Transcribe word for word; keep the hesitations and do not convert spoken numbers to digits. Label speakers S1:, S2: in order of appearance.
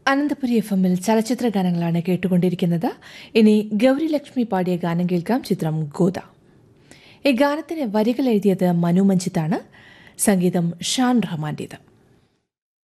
S1: Ananthapuri F എമ്മിൽ ചലച്ചിത്ര ഗാനങ്ങളാണ് കേട്ടുകൊണ്ടിരിക്കുന്നത്. ഇനി ഗൗരി ലക്ഷ്മി പാടിയ ഗാനം കേൾക്കാം. ചിത്രം ഗോദ. ഈ ഗാനത്തിന് വരികൾ എഴുതിയത് മനു മഞ്ജിത്താണ്, സംഗീതം ഷാൻ റഹ്മാന്റേത്.